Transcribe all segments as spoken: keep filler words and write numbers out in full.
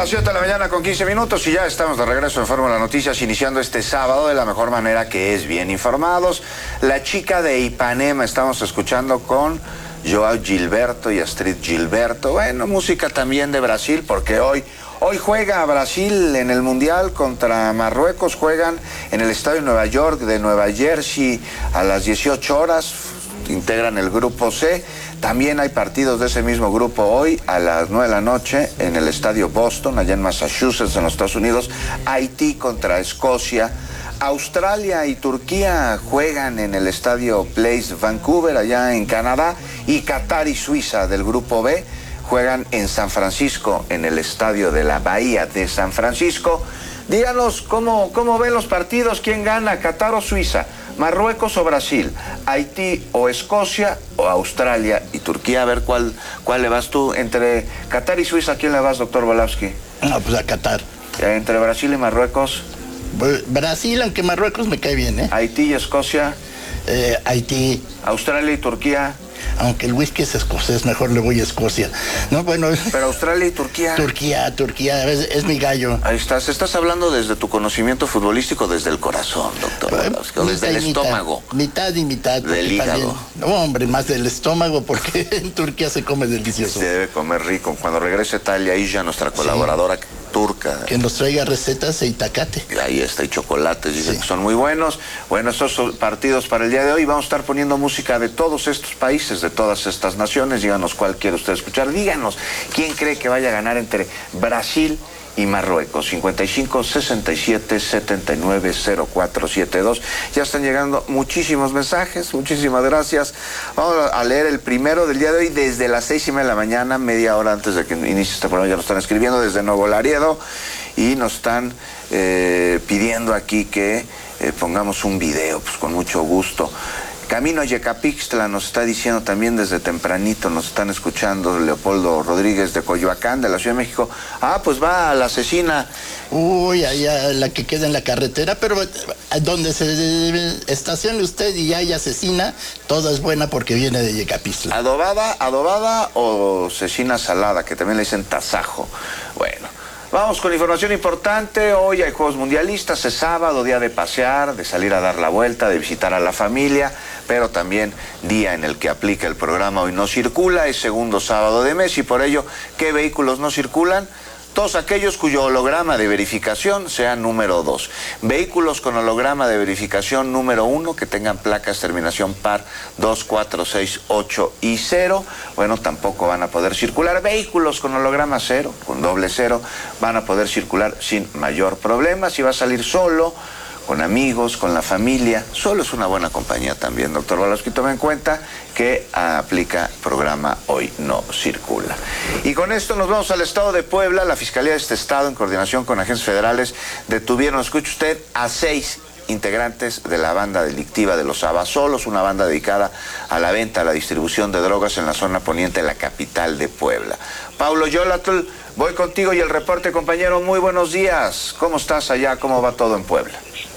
las siete de la mañana con quince minutos y ya estamos de regreso en Fórmula Noticias, iniciando este sábado de la mejor manera, que es bien informados. La chica de Ipanema, estamos escuchando con Joao Gilberto y Astrid Gilberto. Bueno, música también de Brasil, porque hoy, hoy juega Brasil en el Mundial contra Marruecos. Juegan en el Estadio Nueva York de Nueva Jersey a las dieciocho horas. Integran el grupo C. También hay partidos de ese mismo grupo hoy a las nueve de la noche en el Estadio Boston, allá en Massachusetts, en los Estados Unidos. Haití contra Escocia. Australia y Turquía juegan en el Estadio Place Vancouver, allá en Canadá. Y Qatar y Suiza, del grupo B, juegan en San Francisco, en el Estadio de la Bahía de San Francisco. Díganos cómo, cómo ven los partidos, quién gana, Qatar o Suiza, Marruecos o Brasil, Haití o Escocia, o Australia y Turquía. A ver, ¿cuál, cuál le vas tú? Entre Qatar y Suiza, ¿a quién le vas, doctor Volowski? No, pues a Qatar. Entre Brasil y Marruecos. Brasil, aunque Marruecos me cae bien, ¿eh? Haití y Escocia. Eh, Haití. Australia y Turquía. Aunque el whisky es escocés, mejor le voy a Escocia. No, bueno. Pero Australia y Turquía. Turquía, Turquía, es, es mi gallo. Ahí estás, estás hablando desde tu conocimiento futbolístico, desde el corazón, doctor. O desde el estómago. Mitad y mitad. Del hígado. No, hombre, más del estómago, porque en Turquía se come delicioso. Se debe comer rico. Cuando regrese Talia Illa, nuestra colaboradora, sí, turca, que nos traiga recetas de Itacate. Ahí está, y chocolates, dicen, sí, que son muy buenos. Bueno, estos son partidos para el día de hoy. Vamos a estar poniendo música de todos estos países, de todas estas naciones. Díganos cuál quiere usted escuchar. Díganos quién cree que vaya a ganar entre Brasil y Marruecos. cincuenta y cinco, sesenta y siete, setenta y nueve, cero cuatro siete dos. Ya están llegando muchísimos mensajes, muchísimas gracias. Vamos a leer el primero del día de hoy desde las seis y media de la mañana, media hora antes de que inicie este programa. Ya nos están escribiendo desde Nuevo Laredo y nos están eh, pidiendo aquí que eh, pongamos un video, pues con mucho gusto. Camino a Yecapixtla nos está diciendo también desde tempranito, nos están escuchando Leopoldo Rodríguez de Coyoacán, de la Ciudad de México. Ah, pues va a la Cecina. Uy, allá la que queda en la carretera, pero donde se estacione usted y haya Cecina, toda es buena porque viene de Yecapixtla. ¿Adobada, adobada o cecina salada, que también le dicen tasajo? Bueno. Vamos con información importante. Hoy hay Juegos Mundialistas, es sábado, día de pasear, de salir a dar la vuelta, de visitar a la familia, pero también día en el que aplica el programa Hoy No Circula, es segundo sábado de mes, y por ello, ¿qué vehículos no circulan? Todos aquellos cuyo holograma de verificación sea número dos. Vehículos con holograma de verificación número uno, que tengan placas terminación par dos, cuatro, seis, ocho y cero, bueno, tampoco van a poder circular. Vehículos con holograma cero, con doble cero, van a poder circular sin mayor problema. Si va a salir solo, con amigos, con la familia, solo es una buena compañía también, doctor Volowski. Tome en cuenta que aplica programa Hoy No Circula. Y con esto nos vamos al estado de Puebla. La Fiscalía de este estado, en coordinación con agentes federales, detuvieron, escuche usted, a seis integrantes de la banda delictiva de los Abasolos, una banda dedicada a la venta, a la distribución de drogas en la zona poniente de la capital de Puebla. Paulo Yolatl, voy contigo y el reporte, compañero. Muy buenos días. ¿Cómo estás allá? ¿Cómo va todo en Puebla?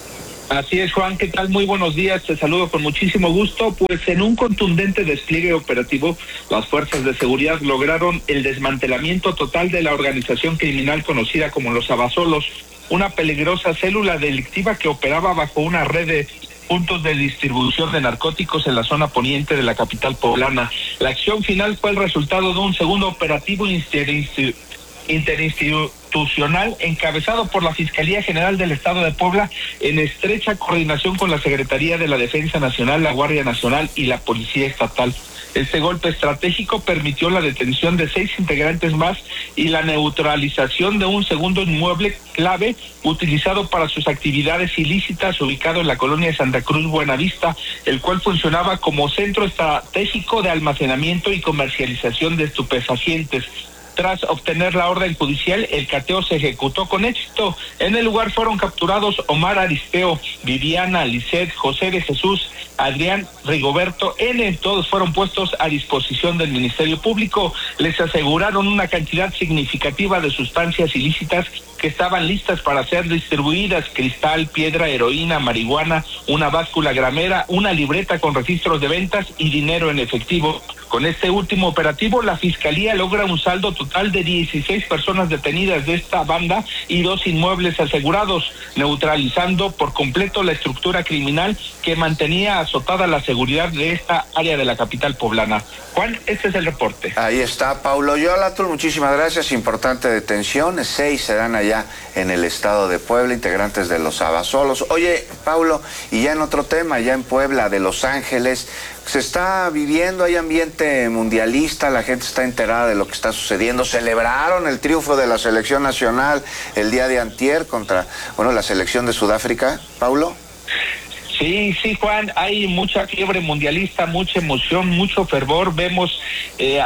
Así es, Juan, ¿qué tal? Muy buenos días, te saludo con muchísimo gusto. Pues en un contundente despliegue operativo, las fuerzas de seguridad lograron el desmantelamiento total de la organización criminal conocida como los Abasolos, una peligrosa célula delictiva que operaba bajo una red de puntos de distribución de narcóticos en la zona poniente de la capital poblana. La acción final fue el resultado de un segundo operativo interinstitucional interinstitucional encabezado por la Fiscalía General del Estado de Puebla en estrecha coordinación con la Secretaría de la Defensa Nacional, la Guardia Nacional y la Policía Estatal. Este golpe estratégico permitió la detención de seis integrantes más y la neutralización de un segundo inmueble clave utilizado para sus actividades ilícitas, ubicado en la colonia de Santa Cruz Buenavista, el cual funcionaba como centro estratégico de almacenamiento y comercialización de estupefacientes. Tras obtener la orden judicial, el cateo se ejecutó con éxito. En el lugar fueron capturados Omar Aristeo, Viviana, Lisset, José de Jesús, Adrián Rigoberto N. Todos fueron puestos a disposición del Ministerio Público. Les aseguraron una cantidad significativa de sustancias ilícitas que estaban listas para ser distribuidas: cristal, piedra, heroína, marihuana, una báscula gramera, una libreta con registros de ventas y dinero en efectivo. Con este último operativo, la Fiscalía logra un saldo total de dieciséis personas detenidas de esta banda y dos inmuebles asegurados, neutralizando por completo la estructura criminal que mantenía azotada la seguridad de esta área de la capital poblana. Juan, este es el reporte. Ahí está Paulo Yolatul, muchísimas gracias. Importante detención, seis se dan allá en el estado de Puebla, integrantes de los Abasolos. Oye, Paulo, y ya en otro tema, ya en Puebla de Los Ángeles, se está viviendo, hay ambiente mundialista, la gente está enterada de lo que está sucediendo. Celebraron el triunfo de la selección nacional el día de antier contra, bueno, la selección de Sudáfrica, Paulo. Sí, sí, Juan, hay mucha fiebre mundialista, mucha emoción, mucho fervor. Vemos eh,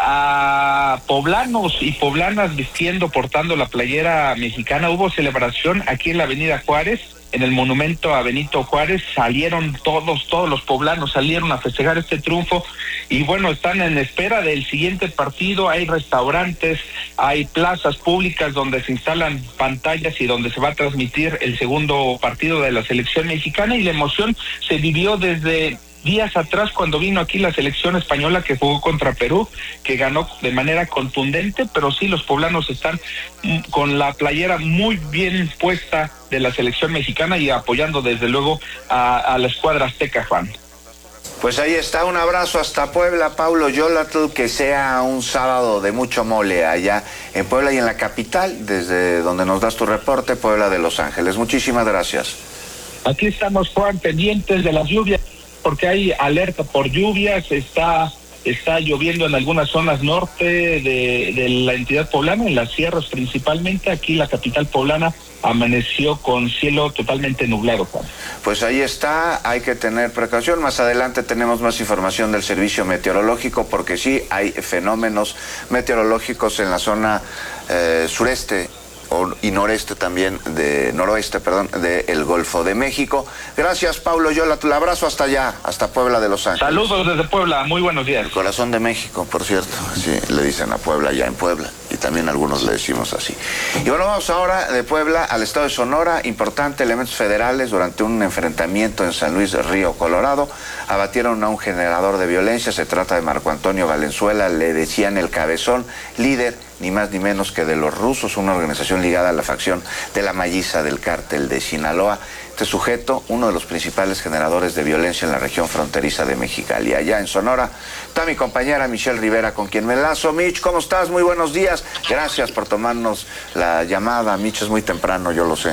a poblanos y poblanas vistiendo, portando la playera mexicana. Hubo celebración aquí en la Avenida Juárez, en el monumento a Benito Juárez. Salieron todos, todos los poblanos salieron a festejar este triunfo y bueno, están en espera del siguiente partido. Hay restaurantes, hay plazas públicas donde se instalan pantallas y donde se va a transmitir el segundo partido de la selección mexicana, y la emoción se vivió desde días atrás cuando vino aquí la selección española que jugó contra Perú, que ganó de manera contundente, pero sí, los poblanos están con la playera muy bien puesta de la selección mexicana y apoyando desde luego a, a la escuadra azteca, Juan. Pues ahí está, un abrazo hasta Puebla, Paulo Yolatul, que sea un sábado de mucho mole allá en Puebla y en la capital, desde donde nos das tu reporte, Puebla de Los Ángeles. Muchísimas gracias. Aquí estamos, Juan, pendientes de las lluvias, porque hay alerta por lluvias. Está está lloviendo en algunas zonas norte de, de la entidad poblana, en las sierras principalmente. Aquí la capital poblana amaneció con cielo totalmente nublado, Juan. Pues ahí está, hay que tener precaución. Más adelante tenemos más información del servicio meteorológico, porque sí hay fenómenos meteorológicos en la zona eh, sureste y noreste también, de noroeste, perdón, del Golfo de México. Gracias, Paulo Yolatul. Abrazo hasta allá, hasta Puebla de Los Ángeles. Saludos desde Puebla, muy buenos días. El corazón de México, por cierto, sí, le dicen a Puebla, allá en Puebla, y también algunos le decimos así. Y bueno, vamos ahora de Puebla al estado de Sonora. Importante, elementos federales durante un enfrentamiento en San Luis Río Colorado abatieron a un generador de violencia. Se trata de Marco Antonio Valenzuela, le decían el Cabezón, líder ni más ni menos que de los rusos, una organización ligada a la facción de la Malliza del cártel de Sinaloa. Este sujeto, uno de los principales generadores de violencia en la región fronteriza de Mexicali. Allá en Sonora está mi compañera Michelle Rivera, con quien me enlazo. Mitch, ¿cómo estás? Muy buenos días. Gracias por tomarnos la llamada. Mitch, es muy temprano, yo lo sé.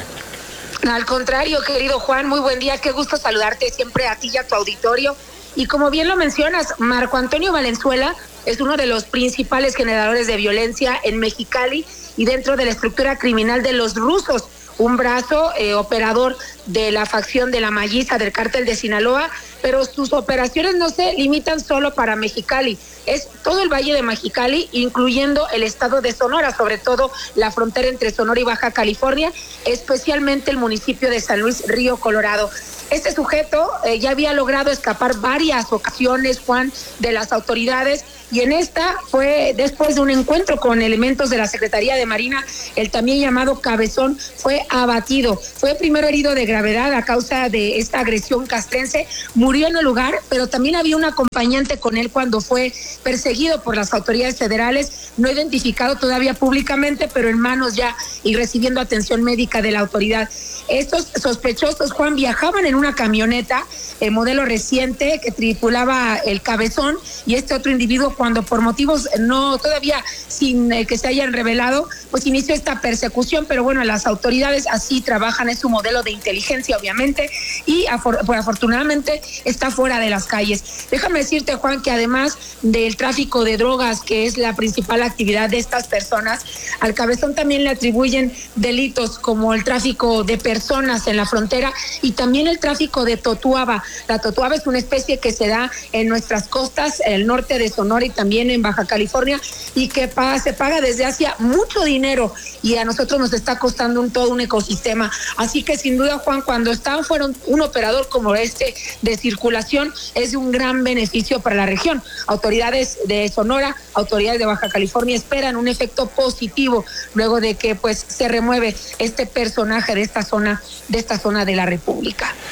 Al contrario, querido Juan, muy buen día. Qué gusto saludarte siempre a ti y a tu auditorio. Y como bien lo mencionas, Marco Antonio Valenzuela es uno de los principales generadores de violencia en Mexicali y dentro de la estructura criminal de los rusos, un brazo eh, operador de la facción de la Malliza del cártel de Sinaloa, pero sus operaciones no se limitan solo para Mexicali, es todo el Valle de Mexicali, incluyendo el estado de Sonora, sobre todo la frontera entre Sonora y Baja California, especialmente el municipio de San Luis Río Colorado. Este sujeto eh, ya había logrado escapar varias ocasiones, Juan, de las autoridades, y en esta fue después de un encuentro con elementos de la Secretaría de Marina, el también llamado Cabezón fue abatido. Fue primero herido de gravedad a causa de esta agresión castrense, murió en el lugar, pero también había un acompañante con él cuando fue perseguido por las autoridades federales, no identificado todavía públicamente, pero en manos ya y recibiendo atención médica de la autoridad. Estos sospechosos, Juan, viajaban en una camioneta, el modelo reciente, que tripulaba el Cabezón y este otro individuo, cuando por motivos no todavía sin eh, que se hayan revelado, pues inició esta persecución, pero bueno, las autoridades así trabajan, es su modelo de inteligencia, obviamente, y afor pues, afortunadamente está fuera de las calles. Déjame decirte, Juan, que además del tráfico de drogas, que es la principal actividad de estas personas, al Cabezón también le atribuyen delitos como el tráfico de personas en la frontera y también el tráfico de totuaba. La totuaba es una especie que se da en nuestras costas, en el norte de Sonora y también en Baja California, y que paga, se paga desde hace mucho dinero y a nosotros nos está costando un todo un ecosistema. Así que sin duda, Juan, cuando están fueron un operador como este de circulación es de un gran beneficio para la región. Autoridades de Sonora, autoridades de Baja California esperan un efecto positivo luego de que pues se remueve este personaje de esta zona de esta zona de la República.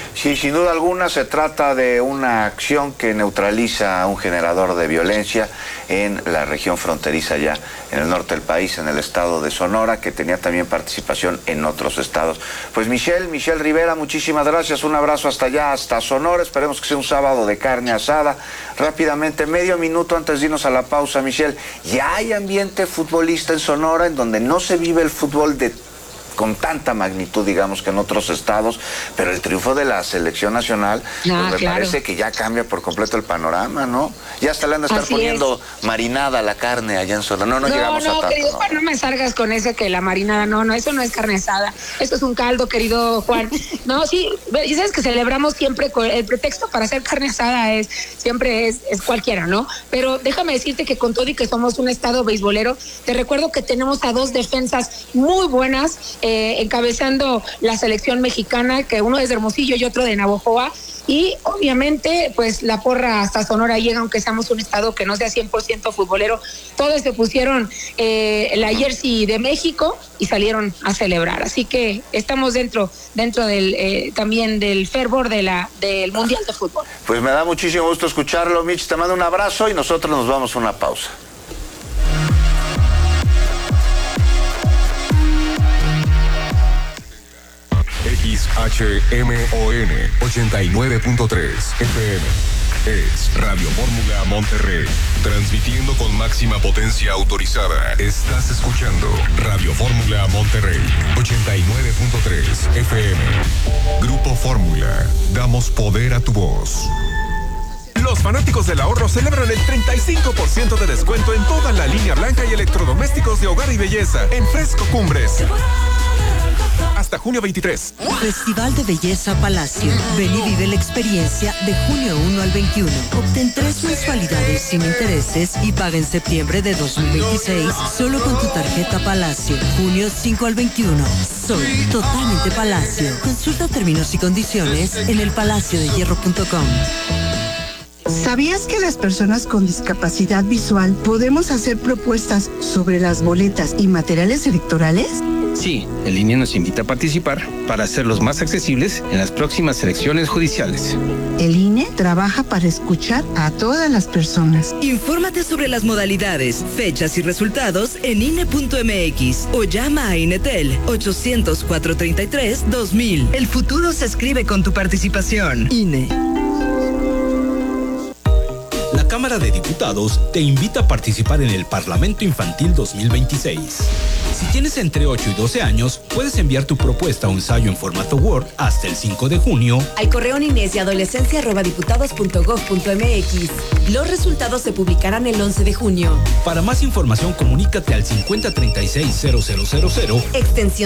Sí, sin duda alguna se trata de una acción que neutraliza a un generador de violencia en la región fronteriza ya en el norte del país, en el estado de Sonora, que tenía también participación en otros estados. Pues Michelle, Michelle Rivera, muchísimas gracias, un abrazo hasta allá, hasta Sonora, esperemos que sea un sábado de carne asada. Rápidamente, medio minuto antes de irnos a la pausa, Michelle, ya hay ambiente futbolista en Sonora en donde no se vive el fútbol de con tanta magnitud, digamos, que en otros estados, pero el triunfo de la selección nacional, ah, pues me claro. parece que ya cambia por completo el panorama, ¿no? Ya hasta le han de estar Así poniendo es. marinada la carne allá en Sonora. No, no, no llegamos no, a tanto. Querido no, Juan, no me salgas con ese que la marinada, no, no, eso no es carne asada, eso es un caldo, querido Juan. No, sí, y sabes que celebramos siempre, el pretexto para hacer carne asada es, siempre es, es cualquiera, ¿no? Pero déjame decirte que con todo y que somos un estado beisbolero, te recuerdo que tenemos a dos defensas muy buenas, Eh, encabezando la selección mexicana, que uno es de Hermosillo y otro de Navojoa, y obviamente pues la porra hasta Sonora llega, aunque seamos un estado que no sea cien por ciento futbolero. Todos se pusieron eh, la jersey de México y salieron a celebrar, así que estamos dentro dentro del eh, también del fervor de la del Mundial de Fútbol. Pues me da muchísimo gusto escucharlo, Mitch, te mando un abrazo y nosotros nos vamos a una pausa. X H M O N ochenta y nueve punto tres F M. Es Radio Fórmula Monterrey, transmitiendo con máxima potencia autorizada. Estás escuchando Radio Fórmula Monterrey ochenta y nueve punto tres F M. Grupo Fórmula, damos poder a tu voz. Los fanáticos del ahorro celebran el treinta y cinco por ciento de descuento en toda la línea blanca y electrodomésticos de hogar y belleza en Fresco Cumbres. Hasta junio veintitrés. Festival de Belleza Palacio. Ven y vive la experiencia de junio uno al veintiuno. Obtén tres mensualidades sin intereses y paga en septiembre de dos mil veintiséis solo con tu tarjeta Palacio. junio cinco al veintiuno. Soy totalmente Palacio. Consulta términos y condiciones en el palacio de hierro punto com. ¿Sabías que las personas con discapacidad visual podemos hacer propuestas sobre las boletas y materiales electorales? Sí, el I N E nos invita a participar para hacerlos más accesibles en las próximas elecciones judiciales. El I N E trabaja para escuchar a todas las personas. Infórmate sobre las modalidades, fechas y resultados en I N E punto M X o llama a INETEL ochocientos, cuatrocientos treinta y tres, dos mil. El futuro se escribe con tu participación. I N E. La Cámara de Diputados te invita a participar en el Parlamento Infantil dos mil veintiséis. Si tienes entre ocho y doce años, puedes enviar tu propuesta o ensayo en formato Word hasta el cinco de junio al correo niñez y adolescencia arroba diputados punto gob punto m x. Los resultados se publicarán el once de junio. Para más información, comunícate al cincuenta treinta y seis cero cero cero cero, extensión